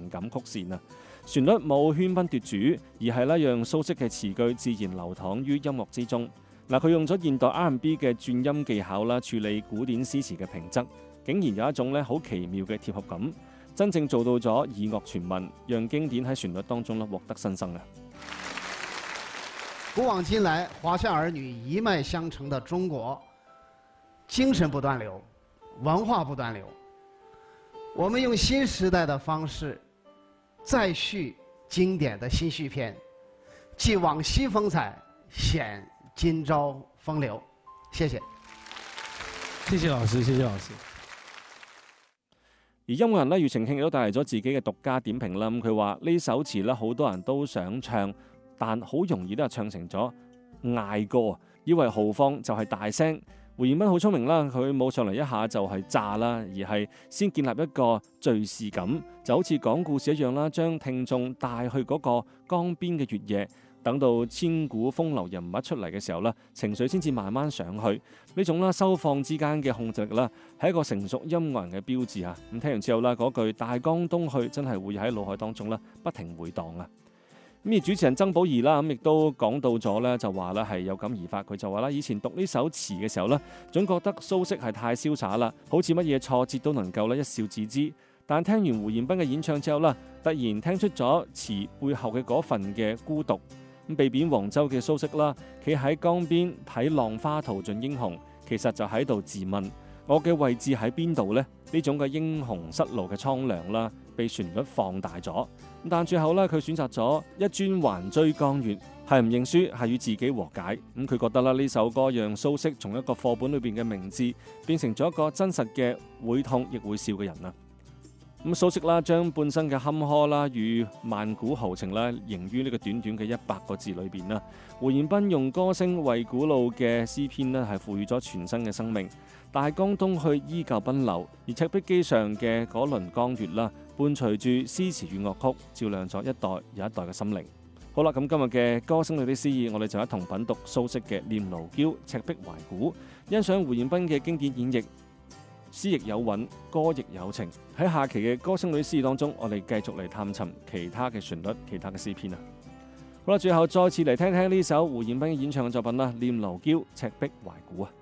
情感曲線啊。旋律冇喧賓奪主，而係讓蘇軾嘅詞句自然流淌於音樂之中。佢用咗現代 R&B 嘅轉音技巧啦，處理古典詩詞嘅平仄，竟然有一種好奇妙嘅貼合感，真正做到咗以樂傳文，讓經典喺旋律當中獲得新生啊！ 古往今來，華夏兒女一脈相承的中國，精神不斷流，文化不斷流。我們用新時代的方式，再續經典的新續篇，繼往昔風采，顯今朝風流。謝謝。 謝謝老師，謝謝老師。 而音樂人庾澄慶亦都帶嚟咗自己嘅獨家點評啦。佢話呢首詞好多人都想唱，但好容易都係唱成咗嗌歌，以為豪放就係大聲。胡彥斌好聰明啦，佢冇上嚟一下就係炸啦，而係先建立一個敘事感，就好似講故事一樣啦，將聽眾帶去嗰個江邊嘅月夜，等到千古風流人物出嚟嘅時候啦，情緒先至慢慢上去。呢種收放之間嘅控制力啦，係一個成熟音樂人嘅標誌啊！咁聽完之後啦，嗰句大江東去真係會喺腦海當中不停回盪啊！咁而主持人曾寶儀啦，亦都講到咗咧，就話咧係有感而發。佢就話啦，以前讀呢首詞嘅時候咧，總覺得蘇軾係太瀟灑啦，好似乜嘢挫折都能夠一笑置之。但聽完胡彥斌嘅演唱之後啦，突然聽出咗詞背後嘅嗰份嘅孤獨。咁被貶黃州嘅蘇軾啦，企喺江邊睇浪花淘盡英雄，其實就喺度自問：我嘅位置喺邊度呢？呢種嘅英雄失路嘅蒼涼啦，被旋律放大咗。但最後佢選擇咗一磚還錐江月，係唔認輸，係與自己和解。佢覺得呢首歌讓蘇軾從一個課本裏邊嘅名字變成咗一個真實嘅會痛亦會笑嘅人啊！蘇軾啦，將半生嘅坎坷啦與萬古豪情啦，凝於呢個短短嘅100個字裏邊啦。胡彥斌用歌聲為古老嘅詩篇係賦予咗全新嘅生命。大江東去依舊奔流，而赤壁機上嘅嗰輪江月啦，伴隨住詩詞與樂曲，照亮咗一代又一代嘅心靈。好啦，咁今日嘅歌聲裏的詩意，我哋就一同品讀蘇軾嘅《念奴嬌·赤壁懷古》，欣賞胡彥斌嘅經典演繹。詩亦有韻，歌亦有情。喺下期嘅歌聲裏的詩意當中，我哋繼續嚟探尋其他嘅旋律、其他嘅詩篇啊！好啦，最後再次嚟聽聽呢首胡彥斌演唱嘅作品啦，《念奴嬌·赤壁懷古》啊！